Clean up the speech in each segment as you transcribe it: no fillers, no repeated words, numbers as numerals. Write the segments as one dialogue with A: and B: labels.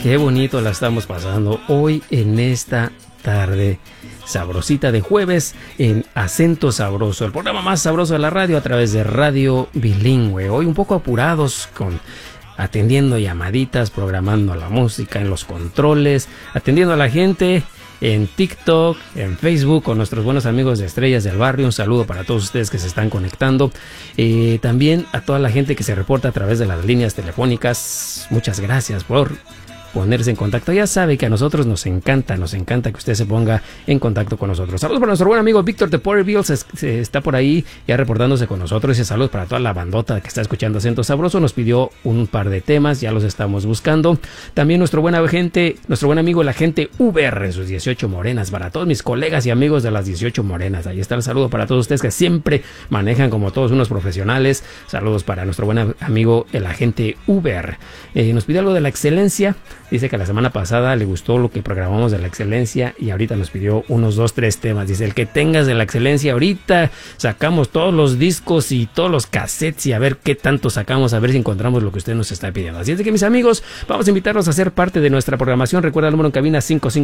A: Qué bonito la estamos pasando hoy en esta tarde sabrosita de jueves en Acento Sabroso, el programa más sabroso de la radio a través de Radio Bilingüe. Hoy un poco apurados atendiendo llamaditas, programando la música en los controles, atendiendo a la gente en TikTok, en Facebook, con nuestros buenos amigos de Estrellas del Barrio. Un saludo para todos ustedes que se están conectando. También a toda la gente que se reporta a través de las líneas telefónicas. Muchas gracias por ponerse en contacto. Ya sabe que a nosotros nos encanta que usted se ponga en contacto con nosotros. Saludos para nuestro buen amigo Víctor de Porterville, se está por ahí ya reportándose con nosotros. Y saludos para toda la bandota que está escuchando Acento Sabroso. Nos pidió un par de temas, ya los estamos buscando. También nuestro buen amigo la gente Uber en sus 18 morenas, para todos mis colegas y amigos de las 18 morenas. Ahí está el saludo para todos ustedes que siempre manejan como todos unos profesionales. Saludos para nuestro buen amigo el agente Uber. Nos pidió algo de la excelencia. Dice que la semana pasada le gustó lo que programamos de la excelencia y ahorita nos pidió unos 2-3 temas. Dice, el que tengas de la excelencia, ahorita sacamos todos los discos y todos los cassettes y a ver qué tanto sacamos, a ver si encontramos lo que usted nos está pidiendo. Así es de que, mis amigos, vamos a invitarlos a ser parte de nuestra programación. Recuerda el número en cabina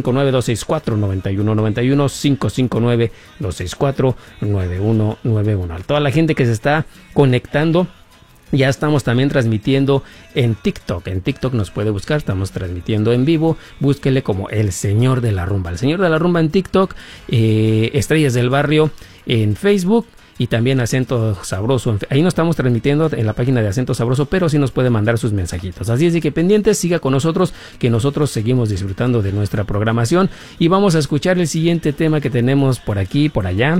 A: 559-264-9191, 559-264-9191. A toda la gente que se está conectando, ya estamos también transmitiendo en TikTok. En TikTok nos puede buscar, estamos transmitiendo en vivo. Búsquele como El Señor de la Rumba. El Señor de la Rumba en TikTok, Estrellas del Barrio en Facebook y también Acento Sabroso. Ahí no estamos transmitiendo en la página de Acento Sabroso, pero sí nos puede mandar sus mensajitos. Así es de que pendientes, siga con nosotros, que nosotros seguimos disfrutando de nuestra programación. Y vamos a escuchar el siguiente tema que tenemos por aquí, por allá.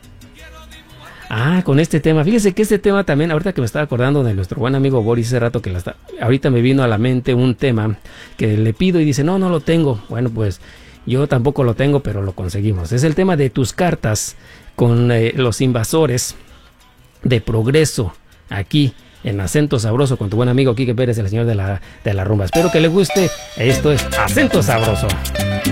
A: Con este tema, fíjese que este tema también, ahorita que me estaba acordando de nuestro buen amigo Boris hace rato, ahorita me vino a la mente un tema que le pido y dice, no lo tengo. Bueno, pues yo tampoco lo tengo, pero lo conseguimos. Es el tema de Tus Cartas con los Invasores de Progreso, aquí en Acento Sabroso con tu buen amigo Quique Pérez, el señor de la rumba. Espero que le guste. Esto es Acento Sabroso.